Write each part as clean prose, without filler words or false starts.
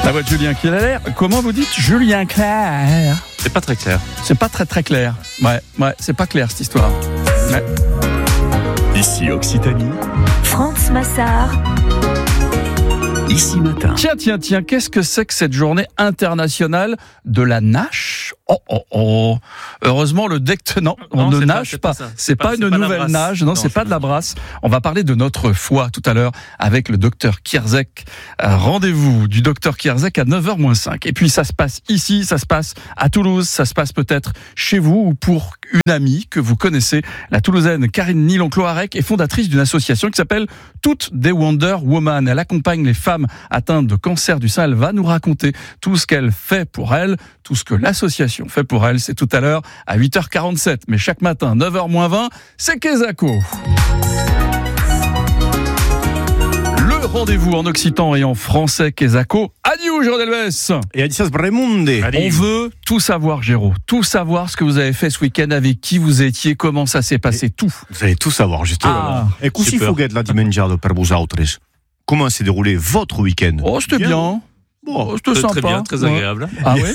La voix de Julien Clerc. Comment vous dites Julien Clerc? C'est pas très clair. C'est pas très clair. Ouais, c'est pas clair cette histoire. Ouais. Ici Occitanie. France Massard. Ici Matin. Tiens, qu'est-ce que c'est que cette journée internationale de la nage? Oh. Heureusement, le deck, non, on ne nage pas. C'est pas une nouvelle nage, non, c'est pas de la brasse. On va parler de notre foi tout à l'heure avec le docteur Kierzek. Rendez-vous du docteur Kierzek à 9h-5. Et puis ça se passe ici, ça se passe à Toulouse, ça se passe peut-être chez vous ou pour une amie que vous connaissez. La Toulousaine Karine Nilon-Cloarec est fondatrice d'une association qui s'appelle Toutes des Wonder Woman. Elle accompagne les femmes atteintes de cancer du sein. Elle va nous raconter tout ce qu'elle fait pour elles, tout ce que l'association fait pour elle. C'est tout à l'heure à 8h47. Mais chaque matin, 9h-20, c'est Kezako. Le rendez-vous en occitan et en français Kezako. Adieu, Jean Delbès. Et Adicias Bremunde. On veut tout savoir, Géraud. Tout savoir ce que vous avez fait ce week-end, avec qui vous étiez, comment ça s'est passé, tout. Vous allez tout savoir, justement. Et così fuguet la dimengiado per vosaltres. Comment s'est déroulé votre week-end? Oh, c'était bien. Bon, c'était sympa. Très bien, très agréable. Ah oui.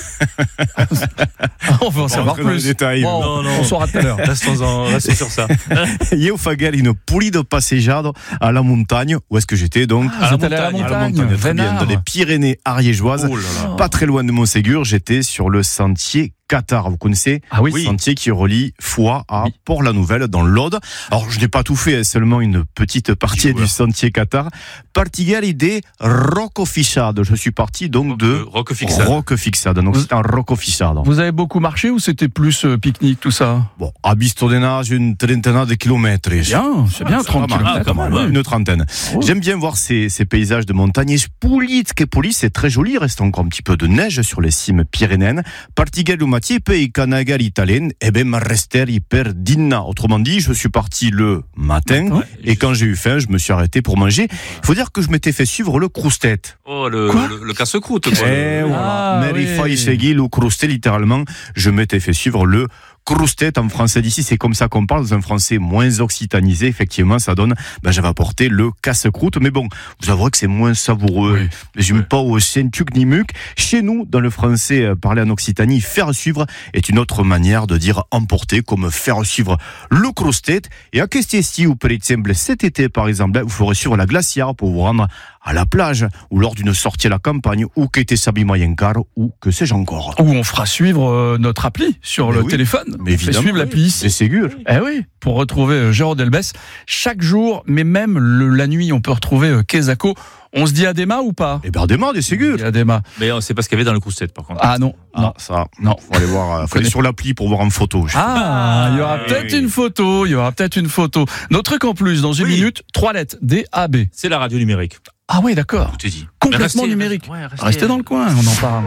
On va en savoir plus. Détails. Bon, non. On saura tout à l'heure. Restons sur ça. Io faguel une pulida passeggiata à la montagne. Où est-ce que j'étais donc? À la montagne. Très bien, dans les Pyrénées ariégeoises. Oh là là. Pas très loin de Montségur, j'étais sur le sentier Qatar, vous connaissez? Ah oui. Sentier qui relie Foix à Port-la-Nouvelle dans l'Aude. Alors je n'ai pas tout fait, seulement une petite partie du sentier Qatar. Partigali de Roccofissade. Je suis parti donc de Roccofissade. Donc c'est un Roccofissade. Vous avez beaucoup marché ou c'était plus pique-nique tout ça? Bon, à Bistodena, j'ai une trentaine de kilomètres. Bien, c'est bien, 30 km. Une trentaine. Oh. J'aime bien voir ces paysages de montagne. C'est très joli, il reste encore un petit peu de neige sur les cimes pyrénéennes. Partigali Pei Canagal italien, et ben rester hyper dinna. Autrement dit, je suis parti le matin et quand j'ai eu faim, je me suis arrêté pour manger. Il faut dire que je m'étais fait suivre le croustette. Oh, le casse-croûte, quoi. Et voilà. Meri segui le croustette, littéralement. Je m'étais fait suivre le croustette en français d'ici, c'est comme ça qu'on parle, dans un français moins occitanisé, effectivement, ça donne, j'avais apporté le casse-croûte, mais bon, vous avouerez que c'est moins savoureux, mais j'aime pas au sentuc ni muc. Chez nous, dans le français parlé en Occitanie, faire suivre est une autre manière de dire emporter, comme faire suivre le croustette. Et à Questiesti, ou par exemple, cet été, par exemple, vous ferez suivre la glacière pour vous rendre à la plage, ou lors d'une sortie à la campagne, ou que t'es sabi mayencar, ou que sais-je encore. Ou on fera suivre notre appli sur le téléphone. Mais évidemment, suivre l'appli. C'est sûr. Eh oui, pour retrouver Jérôme Delbès chaque jour, mais même la nuit, on peut retrouver Kezako. On se dit Adema ou pas? Eh ben Adema, c'est sûr. Adema. Mais c'est pas ce qu'il y avait dans le croustette, par contre. Ah non. Ça, non. Faut aller voir. Faut aller sur l'appli pour voir en photo. Il y aura peut-être une photo. Il y aura peut-être une photo. Notre truc en plus, dans une minute, 3 lettres. DAB. C'est la radio numérique. Ah oui, d'accord. Tout est dit. Complètement numérique. Restez dans le coin, on en parle.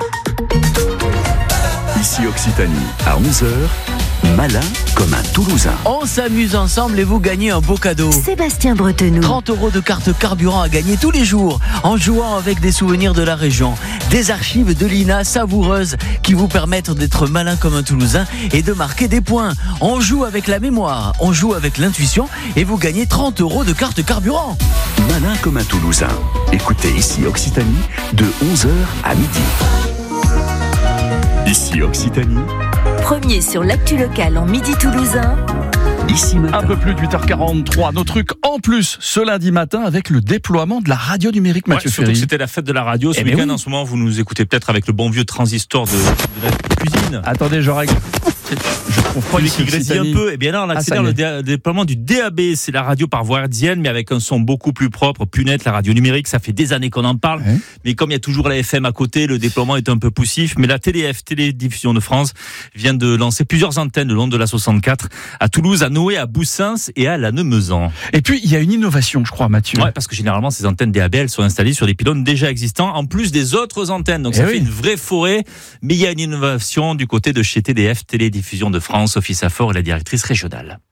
Ici Occitanie, à 11h, malin comme un Toulousain. On s'amuse ensemble et vous gagnez un beau cadeau. Sébastien Bretenoux. 30 € de carte carburant à gagner tous les jours en jouant avec des souvenirs de la région. Des archives de l'INA savoureuses qui vous permettent d'être malin comme un Toulousain et de marquer des points. On joue avec la mémoire, on joue avec l'intuition et vous gagnez 30 € de carte carburant. Malin comme un Toulousain. Écoutez Ici Occitanie de 11h à midi. Ici Occitanie. Premier sur l'actu locale en midi toulousain. Ici Matin. Un peu plus de 8h43. Nos trucs en plus ce lundi matin avec le déploiement de la radio numérique, Mathieu surtout Ferry. que c'était la fête de la radio ce week-end. En ce moment, vous nous écoutez peut-être avec le bon vieux transistor de la cuisine. Attendez, je règle. Je trouve pas qui grésille un peu. Et bien là, on accélère le déploiement du DAB. C'est la radio par voie hertzienne, mais avec un son beaucoup plus propre, plus net. La radio numérique, ça fait des années qu'on en parle. Mais comme il y a toujours la FM à côté, le déploiement est un peu poussif. Mais la TDF, Télédiffusion de France, vient de lancer plusieurs antennes le long de la 64 à Toulouse, à Noé, à Boussens et à Lannemezan. Et puis, il y a une innovation, je crois, Mathieu. Ouais, parce que généralement, ces antennes DAB, elles sont installées sur des pylônes déjà existants, en plus des autres antennes. Donc, ça fait une vraie forêt. Mais il y a une innovation du côté de chez TDF, Télédiffusion de France, Sophie Safor et la directrice régionale.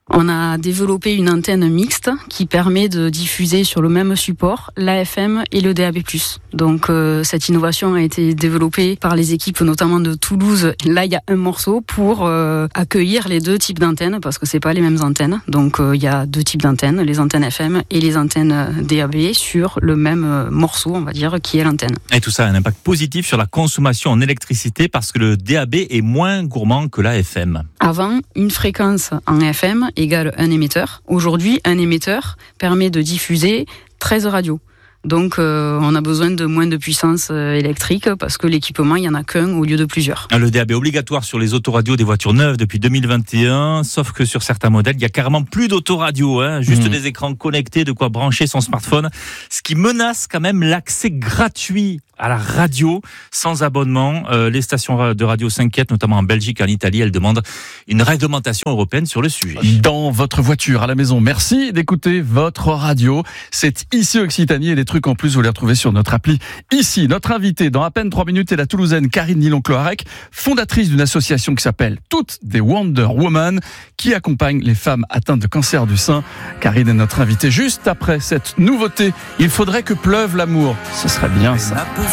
On a développé une antenne mixte qui permet de diffuser sur le même support l'AFM et le DAB+. Donc cette innovation a été développée par les équipes notamment de Toulouse. Là, il y a un morceau pour accueillir les deux types d'antennes parce que c'est pas les mêmes antennes. Donc il y a deux types d'antennes, les antennes FM et les antennes DAB sur le même morceau, on va dire, qui est l'antenne. Et tout ça a un impact positif sur la consommation en électricité parce que le DAB est moins gourmand que la FM. Avant, une fréquence en FM égale un émetteur. Aujourd'hui, un émetteur permet de diffuser 13 radios. Donc on a besoin de moins de puissance électrique parce que l'équipement, il n'y en a qu'un au lieu de plusieurs. Le DAB est obligatoire sur les autoradios des voitures neuves depuis 2021, sauf que sur certains modèles, il y a carrément plus d'autoradios, juste des écrans connectés, de quoi brancher son smartphone, ce qui menace quand même l'accès gratuit à la radio sans abonnement. Les stations de radio s'inquiètent, notamment en Belgique et en Italie. Elles demandent une réglementation européenne sur le sujet. Dans votre voiture, à la maison, merci d'écouter votre radio. C'est ici Occitanie et les trucs en plus, vous les retrouvez sur notre appli. Ici, notre invitée dans à peine 3 minutes est la Toulousaine Karine Nilon-Cloarec, fondatrice d'une association qui s'appelle Toutes des Wonder Woman, qui accompagne les femmes atteintes de cancer du sein. Karine est notre invitée juste après cette nouveauté. Il faudrait que pleuve l'amour. Ce serait bien ça.